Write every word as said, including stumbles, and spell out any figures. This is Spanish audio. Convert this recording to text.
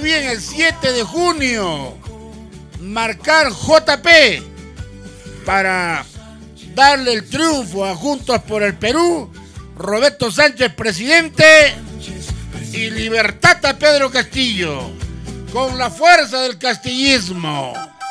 muy bien, el siete de junio, marcar J P para darle el triunfo a Juntos por el Perú, Roberto Sánchez presidente y libertad a Pedro Castillo, con la fuerza del castillismo.